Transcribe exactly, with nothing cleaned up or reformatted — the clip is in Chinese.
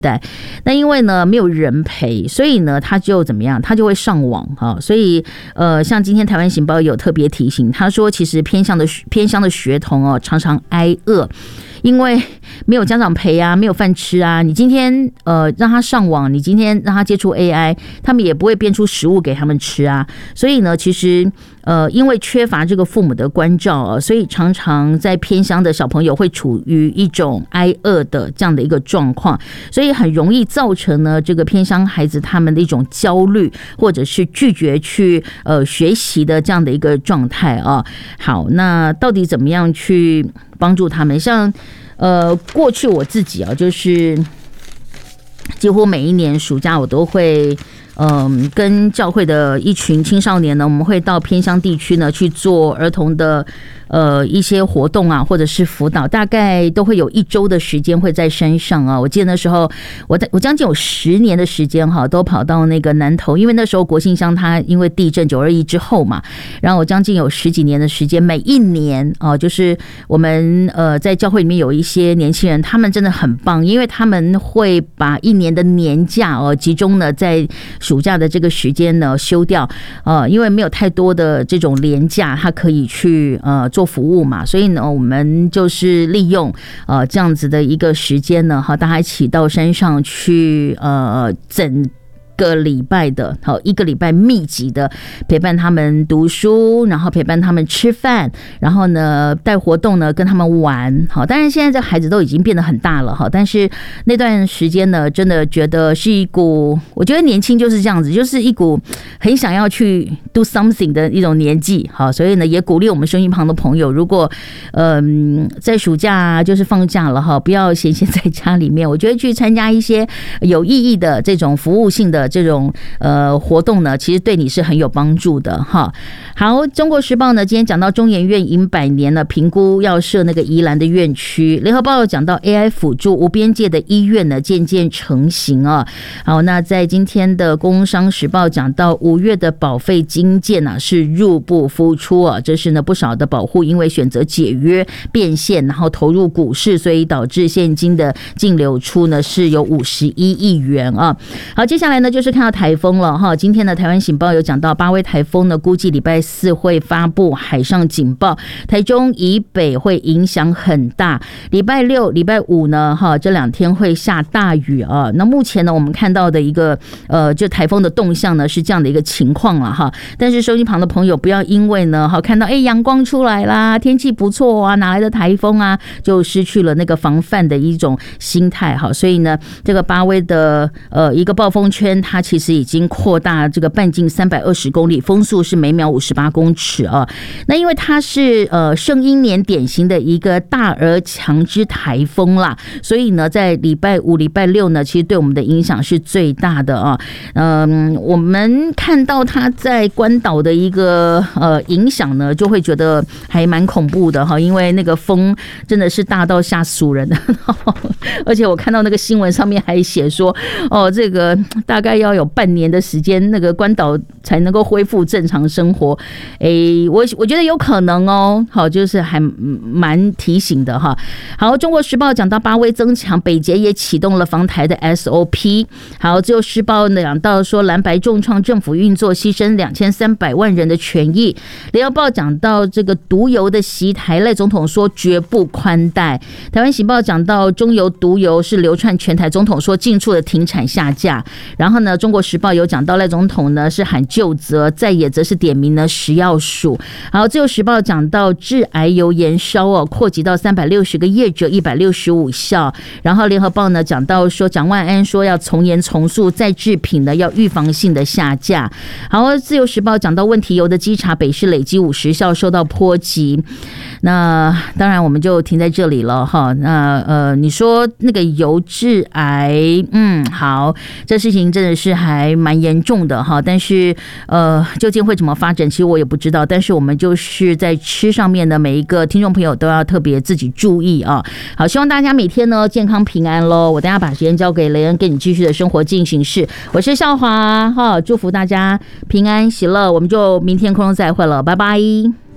那因为呢没有人陪，所以呢他就怎么样，他就会上网哈。所以呃，像今天台湾行报有特别提醒，他说其实偏乡的偏乡的学童哦，常常挨饿。因为没有家长陪啊，没有饭吃啊。你今天呃让他上网，你今天让他接触 A I， 他们也不会变出食物给他们吃啊。所以呢，其实呃因为缺乏这个父母的关照啊，所以常常在偏乡的小朋友会处于一种挨饿的这样的一个状况，所以很容易造成呢这个偏乡孩子他们的一种焦虑，或者是拒绝去呃学习的这样的一个状态啊。好，那到底怎么样去帮助他们？像呃，过去我自己啊，就是几乎每一年暑假我都会，嗯、呃，跟教会的一群青少年呢，我们会到偏乡地区呢去做儿童的呃一些活动啊，或者是辅导，大概都会有一周的时间会在山上啊。我记得那时候我我将近有十年的时间哈，都跑到那个南投，因为那时候国姓乡它因为地震九二一之后嘛，然后我将近有十几年的时间，每一年啊，就是我们呃在教会里面有一些年轻人，他们真的很棒，因为他们会把一年的年假哦集中呢在暑假的这个时间呢休掉，呃，因为没有太多的这种连假，他可以去呃做服务嘛，所以呢，我们就是利用呃这样子的一个时间呢，哈，大家一起到山上去，呃，整个礼拜的，好，一个礼拜密集的陪伴他们读书，然后陪伴他们吃饭，然后呢带活动呢跟他们玩，好，当然现在这孩子都已经变得很大了哈，但是那段时间呢，真的觉得是一股，我觉得年轻就是这样子，就是一股很想要去 do something 的一种年纪，好，所以呢也鼓励我们收音旁的朋友，如果嗯、呃、在暑假就是放假了哈，不要闲闲在家里面，我觉得去参加一些有意义的这种服务性的这种呃活动呢，其实对你是很有帮助的哈。好，中国时报呢今天讲到中研院迎百年呢，评估要设那个宜兰的院区。联合报有讲到 A I 辅助无边界的医院呢渐渐成型啊。好，那在今天的工商时报讲到五月的保费金件呢、啊、是入不敷出啊，这是呢不少的保户因为选择解约变现，然后投入股市，所以导致现金的净流出呢是有五十一亿元啊。好，接下来呢就。就是看到台风了哈，今天的台湾醒报有讲到八威台风呢，估计礼拜四会发布海上警报，台中以北会影响很大。礼拜六、礼拜五呢，哈，这两天会下大雨啊。那目前呢，我们看到的一个呃，就台风的动向呢是这样的一个情况了哈。但是收音旁的朋友不要因为呢，哈，看到哎阳光出来啦，天气不错啊，哪来的台风啊，就失去了那个防范的一种心态哈。所以呢，这个八威的呃一个暴风圈。它其实已经扩大这个半径三百二十公里，风速是每秒五十八公尺啊。那因为它是呃圣婴年典型的一个大而强之台风啦，所以呢，在礼拜五、礼拜六呢，其实对我们的影响是最大的啊。嗯，我们看到它在关岛的一个呃影响呢，就会觉得还蛮恐怖的哈，因为那个风真的是大到吓死人的，而且我看到那个新闻上面还写说，哦，这个大概要有半年的时间，那个关岛才能够恢复正常生活。诶，我我觉得有可能哦。好，就是还蛮提醒的哈。好，中国时报讲到八威增强，北捷也启动了防台的 S O P。好，自由时报讲到说蓝白重创政府运作，牺牲两千三百万人的权益。联合报讲到这个毒油的袭台，赖总统说绝不宽待。台湾醒报讲到中油毒油是流窜全台，总统说尽处的停产下架。然后呢，中国时报有讲到赖总统呢是喊究责，在野则是点名呢食药署。好，自由时报讲到致癌油延烧哦，扩及到三百六十个业者，一百六十五校。然后联合报呢讲到说蒋万安说要从严从速，再制品呢要预防性的下架。好，自由时报讲到问题油的稽查，北市累积五十校受到波及。那当然我们就停在这里了哈。那呃，你说那个油致癌，嗯，好，这事情真的是还蛮严重的哈。但是呃，究竟会怎么发展，其实我也不知道。但是我们就是在吃上面的每一个听众朋友都要特别自己注意啊。好，希望大家每天呢健康平安喽。我等一下把时间交给雷恩，跟你继续的生活进行式。我是校华哈，祝福大家平安喜乐。我们就明天空中再会了，拜拜。